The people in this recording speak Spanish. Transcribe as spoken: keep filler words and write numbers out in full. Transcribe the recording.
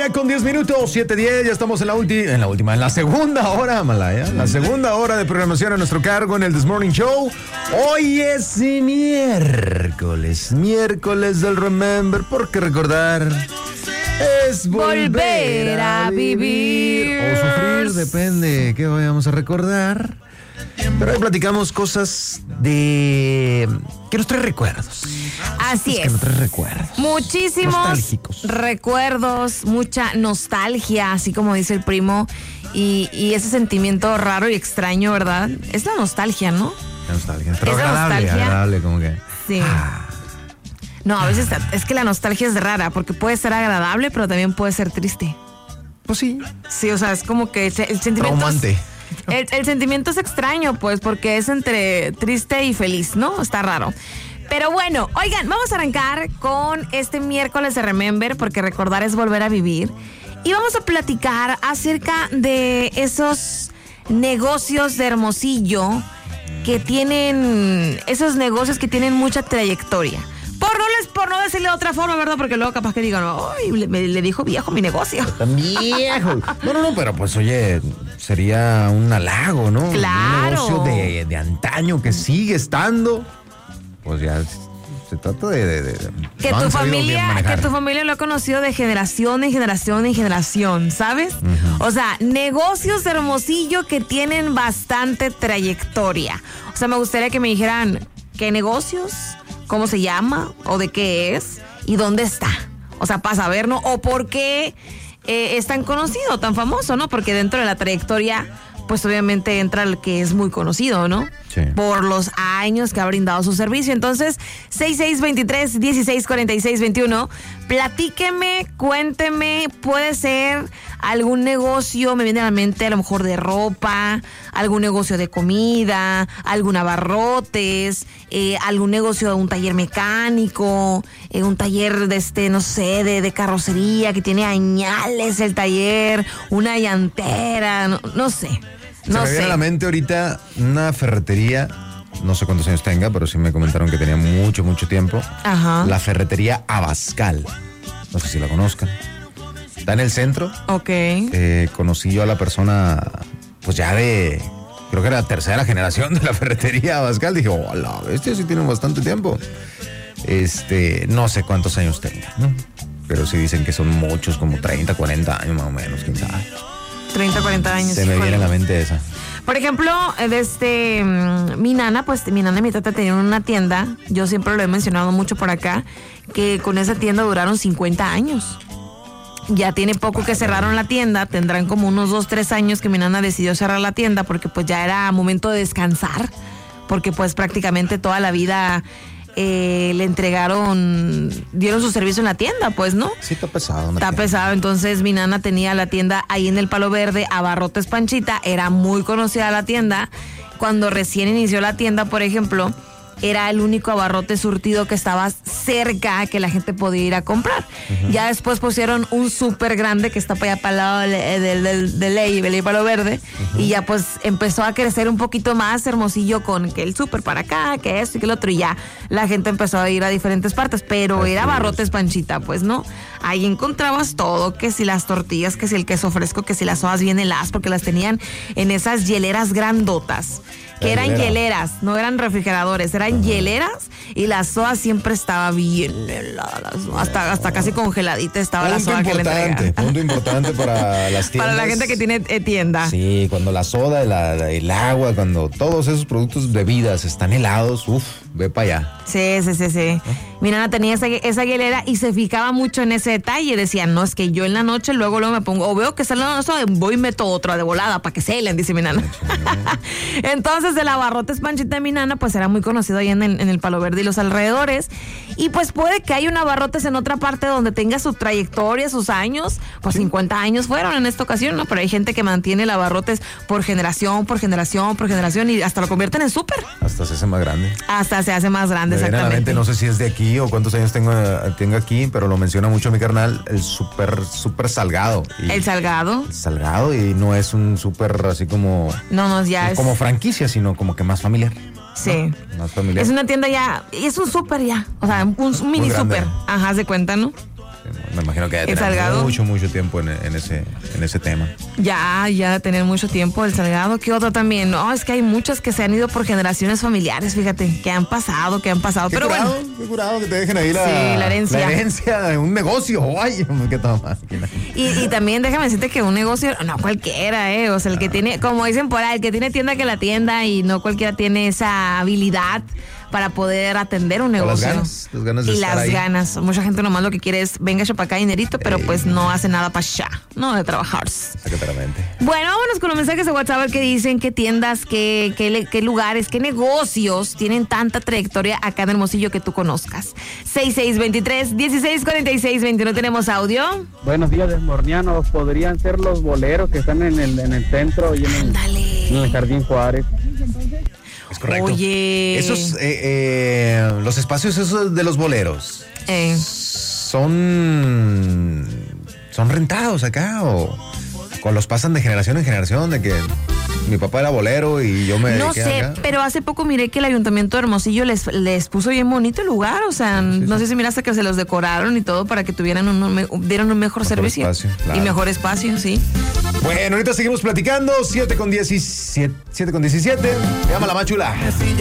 Malaya con diez minutos, siete diez, ya estamos en la última, en la última, en la segunda hora, Malaya, la segunda hora de programación a nuestro cargo en el This Morning Show. Hoy es miércoles, miércoles del Remember, porque recordar es volver, volver a vivir o sufrir, depende qué vayamos a recordar. Pero hoy platicamos cosas de que nos trae recuerdos. Así es. Que nos trae recuerdos. Muchísimos recuerdos, mucha nostalgia, así como dice el primo, y, y ese sentimiento raro y extraño, ¿verdad? Es la nostalgia, ¿no? La nostalgia, pero es agradable, nostalgia. agradable, como que. Sí. Ah. No, a veces es que la nostalgia es rara, porque puede ser agradable, pero también puede ser triste. Pues sí. Sí, o sea, es como que el sentimiento. Traumante. El, el sentimiento es extraño, pues, porque es entre triste y feliz, ¿no? Está raro. Pero bueno, oigan, vamos a arrancar con este miércoles de Remember, porque recordar es volver a vivir. Y vamos a platicar acerca de esos negocios de Hermosillo que tienen, esos negocios que tienen mucha trayectoria. Por no, les, por no decirle de otra forma, ¿verdad? Porque luego capaz que digan, ¡ay! Le, le dijo viejo mi negocio. Tan viejo. No, no, no, pero pues oye, sería un halago, ¿no? Claro. Un negocio de, de antaño que sigue estando. Pues ya se trata de... de, de que, tu familia, que tu familia lo ha conocido de generación en generación en generación, ¿sabes? Uh-huh. O sea, negocios de Hermosillo que tienen bastante trayectoria. O sea, me gustaría que me dijeran, ¿qué negocios? ¿Cómo se llama? ¿O de qué es? ¿Y dónde está? O sea, para saber, ¿no? ¿O por qué eh, es tan conocido, tan famoso, ¿no? Porque dentro de la trayectoria, pues obviamente entra el que es muy conocido, ¿no? Sí. Por los años que ha brindado su servicio. Entonces, seis seis dos tres, uno seis cuatro seis dos uno, platíqueme, cuénteme, puede ser algún negocio, me viene a la mente a lo mejor de ropa, algún negocio de comida, algún abarrotes, eh, algún negocio de un taller mecánico, eh, un taller de este, no sé, de, de carrocería que tiene añales el taller, una llantera, no, no sé. No Se me viene a la mente ahorita una ferretería, no sé cuántos años tenga, pero sí me comentaron que tenía mucho, mucho tiempo. Ajá. La ferretería Abascal. No sé si la conozcan. Está en el centro. Ok. Eh, conocí yo a la persona, pues ya de, creo que era la tercera generación de la ferretería Abascal. Dije, hola, este sí tiene bastante tiempo. Este, no sé cuántos años tenga, ¿no? Pero sí dicen que son muchos, como treinta, cuarenta años más o menos, quién sabe. treinta, cuarenta años. Se me viene a la mente esa. Por ejemplo, desde um, mi nana, pues mi nana y mi tata tenían una tienda, yo siempre lo he mencionado mucho por acá, que con esa tienda duraron cincuenta años. Ya tiene poco vale. que cerraron la tienda, tendrán como unos dos, tres años que mi nana decidió cerrar la tienda porque pues ya era momento de descansar, porque pues prácticamente toda la vida... Eh, le entregaron, dieron su servicio en la tienda, pues, ¿no? Sí, está pesado. Está tienda. pesado, entonces mi nana tenía la tienda ahí en el Palo Verde, Abarrotes Panchita, era muy conocida la tienda. Cuando recién inició la tienda, por ejemplo, era el único abarrote surtido que estaba cerca que la gente podía ir a comprar. Uh-huh. Ya después pusieron un súper grande que está para allá para el lado del, del, del, del Ley, del Palo Verde, uh-huh. y ya pues empezó a crecer un poquito más Hermosillo con que el súper para acá, que esto y que el otro, y ya la gente empezó a ir a diferentes partes, pero Así era Abarrotes Panchita, pues, ¿no? Ahí encontrabas todo, que si las tortillas, que si el queso fresco, que si las sodas bien heladas, porque las tenían en esas hieleras grandotas. Que eran hieleras, no eran refrigeradores, eran uh-huh. hieleras y la soda siempre estaba bien helada, hasta, hasta casi congeladita estaba punto la soda que le entregaban. Punto importante para las tiendas. Para la gente que tiene eh, tienda. Sí, cuando la soda, la, la, el agua, cuando todos esos productos bebidas están helados, uff, ve para allá. Sí, sí, sí, sí. ¿Eh? Mi nana tenía esa, esa hielera y se fijaba mucho en ese detalle. Decía, no, es que yo en la noche luego luego me pongo, o veo que sale una soda, voy y meto otra de volada para que se helen, dice mi nana. Entonces, el Abarrotes Panchita de mi nana, pues era muy conocido ahí en el, en el Palo Verde y los alrededores. Y pues puede que haya un Abarrotes en otra parte donde tenga su trayectoria, sus años. Pues sí. cincuenta años fueron en esta ocasión, ¿no? Pero hay gente que mantiene el Abarrotes por generación, por generación, por generación y hasta lo convierten en súper. Hasta se hace más grande. Hasta se hace más grande, me exactamente. Mente, no sé si es de aquí o cuántos años tengo, tengo aquí, pero lo menciona mucho mi carnal, el súper, súper Salgado. Y el Salgado. El Salgado y no es un súper así como... No, no, ya es... Como franquicia, sino como que más familiar. Sí. ¿No? Más familiar. Es una tienda ya, es un súper ya, o sea, un, un mini súper. Ajá, se cuenta, ¿no? Me imagino que debe tener mucho, mucho tiempo en, en, ese, en ese tema. Ya, ya tener mucho tiempo el Salgado. ¿Qué otro también? No, es que hay muchas que se han ido por generaciones familiares, fíjate, que han pasado, que han pasado. Qué Pero curado, bueno. Qué curado que te dejen ahí la, sí, la herencia. La herencia de un negocio. Ay, qué toma más. Y, y también déjame decirte que un negocio, no cualquiera, ¿eh? O sea, el que tiene, como dicen por ahí, el que tiene tienda que la tienda y no cualquiera tiene esa habilidad para poder atender un negocio. Las ganas, las ganas de y estar las ahí. ganas. Mucha gente nomás lo que quiere es, venga, para acá dinerito, pero Ey. pues no hace nada para allá, no de trabajar. Exactamente. Bueno, vámonos con los mensajes de WhatsApp que dicen qué tiendas, qué, qué, qué lugares, qué negocios tienen tanta trayectoria acá en Hermosillo que tú conozcas. seis seis dos tres, dieciséis cuarenta y seis veintiuno, ¿tenemos audio? Buenos días, desmornianos. Podrían ser los boleros que están en el, en el centro y en el, en el Jardín Juárez. Es correcto. Oye. Esos, eh, eh, los espacios esos de los boleros, eh. son, son rentados acá o, o los pasan de generación en generación, de que mi papá era bolero y yo me No sé, acá. pero hace poco miré que el Ayuntamiento de Hermosillo les, les puso bien bonito el lugar, o sea, sí, no sí. sé si miraste que se los decoraron y todo para que tuvieran un, un, dieran un mejor, mejor servicio. Espacio, claro. Y mejor espacio, sí. Bueno, ahorita seguimos platicando, siete con diecisiete, siete con diecisiete, llama la más chula.